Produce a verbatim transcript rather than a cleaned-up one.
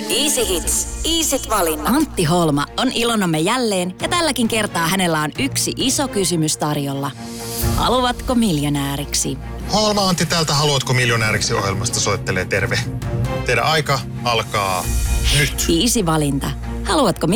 Easy Hits, Easyt valinnat. Antti Holma on ilonamme jälleen ja tälläkin kertaa hänellä on yksi iso kysymys tarjolla. Haluatko miljonääriksi? Holma Antti täältä Haluatko miljonääriksi -ohjelmasta soittelee terve. Teidän aika alkaa nyt. Easy valinta. Haluatko